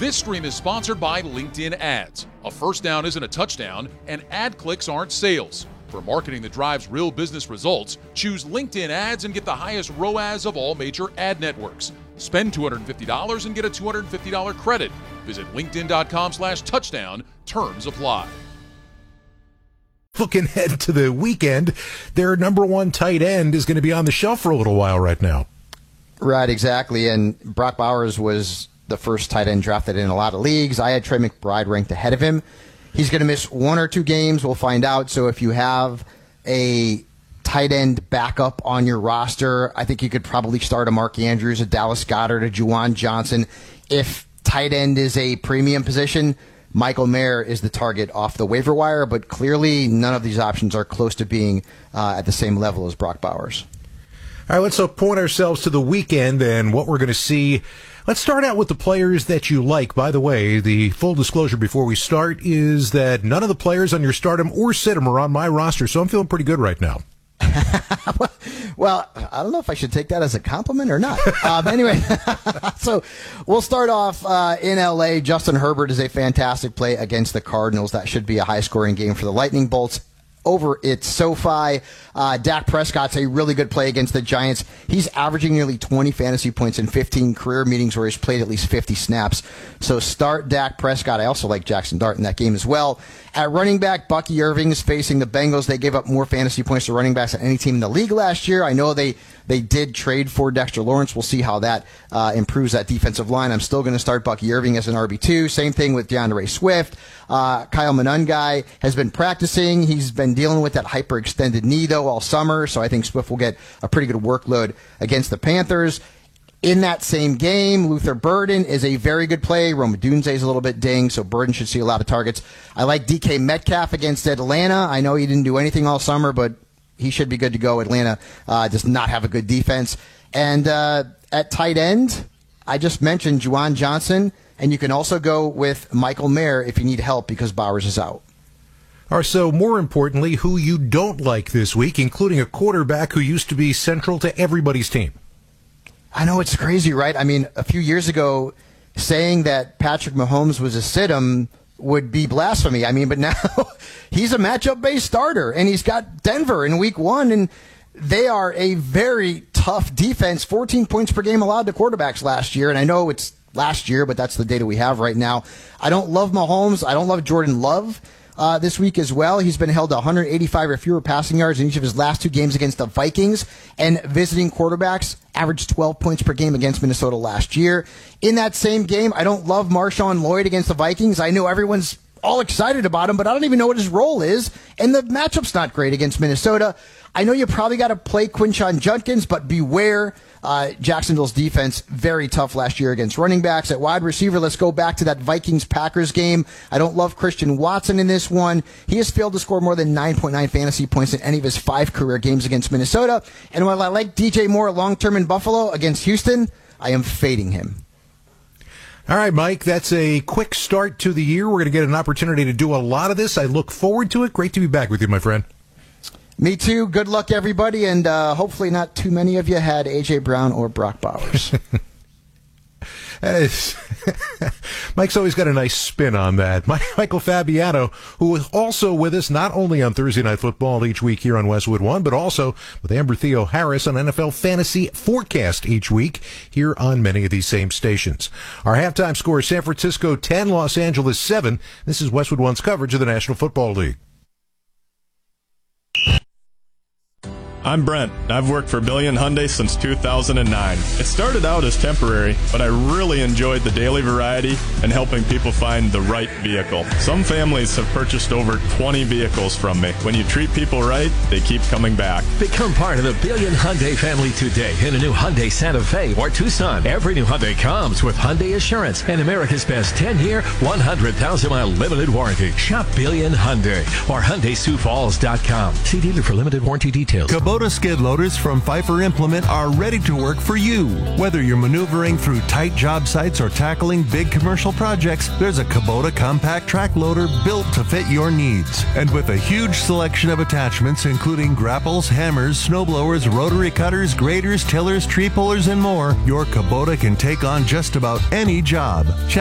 This stream is sponsored by LinkedIn Ads. A first down isn't a touchdown, and ad clicks aren't sales. For marketing that drives real business results, choose LinkedIn Ads and get the highest ROAS of all major ad networks. Spend $250 and get a $250 credit. Visit linkedin.com/touchdown. Terms apply. Looking ahead to the weekend, their number one tight end is going to be on the shelf for a little while right now. Right, exactly. And Brock Bowers was the first tight end drafted in a lot of leagues. I had Trey McBride ranked ahead of him. He's going to miss 1 or 2 games. We'll find out. So if you have a tight end backup on your roster, I think you could probably start a Mark Andrews, a Dallas Goedert, a Juwan Johnson. If tight end is a premium position, Michael Mayer is the target off the waiver wire, but clearly none of these options are close to being at the same level as Brock Bowers. All right, let's point ourselves to the weekend and what we're going to see. Let's start out with the players that you like. By the way, the full disclosure before we start is that none of the players on your stardom or situm are on my roster, so I'm feeling pretty good right now. Well, I don't know if I should take that as a compliment or not. Anyway, so we'll start off in L.A. Justin Herbert is a fantastic play against the Cardinals. That should be a high-scoring game for the Lightning Bolts over at SoFi. Dak Prescott's a really good play against the Giants. He's averaging nearly 20 fantasy points in 15 career meetings where he's played at least 50 snaps. So start Dak Prescott. I also like Jackson Dart in that game as well. At running back, Bucky Irving is facing the Bengals. They gave up more fantasy points to running backs than any team in the league last year. I know they did trade for Dexter Lawrence. We'll see how that improves that defensive line. I'm still going to start Bucky Irving as an RB2. Same thing with DeAndre Swift. Kyle Monangai has been practicing. He's been dealing with that hyperextended knee, though, all summer, so I think Swift will get a pretty good workload against the Panthers. In that same game, Luther Burden is a very good play. Rome Odunze is a little bit dinged, so Burden should see a lot of targets. I like DK Metcalf against Atlanta. I know he didn't do anything all summer, but he should be good to go. Atlanta does not have a good defense. And at tight end, I just mentioned Juwan Johnson, and you can also go with Michael Mayer if you need help because Bowers is out. Or so, more importantly, who you don't like this week, including a quarterback who used to be central to everybody's team. I know, it's crazy, right? I mean, a few years ago, saying that Patrick Mahomes was a sit-em would be blasphemy. I mean, but now he's a matchup-based starter, and he's got Denver in week 1, and they are a very tough defense. 14 points per game allowed to quarterbacks last year, and I know it's last year, but that's the data we have right now. I don't love Mahomes. I don't love Jordan Love this week as well. He's been held to 185 or fewer passing yards in each of his last 2 games against the Vikings, and visiting quarterbacks averaged 12 points per game against Minnesota last year. In that same game, I don't love Marshawn Lloyd against the Vikings. I know everyone's all excited about him, but I don't even know what his role is, and the matchup's not great against Minnesota. I know you probably got to play Quinshon Judkins, but beware. Jacksonville's defense, very tough last year against running backs. At wide receiver, let's go back to that Vikings-Packers game. I don't love Christian Watson in this one. He has failed to score more than 9.9 fantasy points in any of his 5 career games against Minnesota. And while I like DJ Moore long-term in Buffalo against Houston, I am fading him. All right, Mike, that's a quick start to the year. We're going to get an opportunity to do a lot of this. I look forward to it. Great to be back with you, my friend. Me too. Good luck, everybody, and hopefully not too many of you had A.J. Brown or Brock Bowers. Mike's always got a nice spin on that. Michael Fabiano, who is also with us not only on Thursday Night Football each week here on Westwood One, but also with Amber Theo Harris on NFL Fantasy Forecast each week here on many of these same stations. Our halftime score is San Francisco 10, Los Angeles 7. This is Westwood One's coverage of the National Football League. I'm Brent. I've worked for Billion Hyundai since 2009. It started out as temporary, but I really enjoyed the daily variety and helping people find the right vehicle. Some families have purchased over 20 vehicles from me. When you treat people right, they keep coming back. Become part of the Billion Hyundai family today in a new Hyundai Santa Fe or Tucson. Every new Hyundai comes with Hyundai Assurance and America's best 10-year, 100,000-mile limited warranty. Shop Billion Hyundai or HyundaiSiouxFalls.com. See dealer for limited warranty details. Kubota skid loaders from Pfeiffer Implement are ready to work for you. Whether you're maneuvering through tight job sites or tackling big commercial projects, there's a Kubota compact track loader built to fit your needs. And with a huge selection of attachments, including grapples, hammers, snowblowers, rotary cutters, graders, tillers, tree pullers, and more, your Kubota can take on just about any job.